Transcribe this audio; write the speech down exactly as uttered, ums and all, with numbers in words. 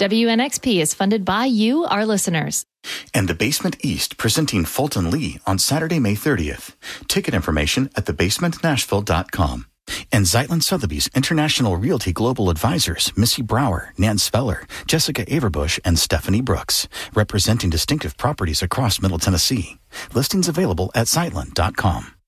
W N X P is funded by you, our listeners. And The Basement East, presenting Fulton Lee on Saturday, May thirtieth. Ticket information at the basement nashville dot com. And Zeitlin Sotheby's International Realty Global Advisors, Missy Brower, Nan Speller, Jessica Averbush, and Stephanie Brooks, representing distinctive properties across Middle Tennessee. Listings available at zeitlin dot com.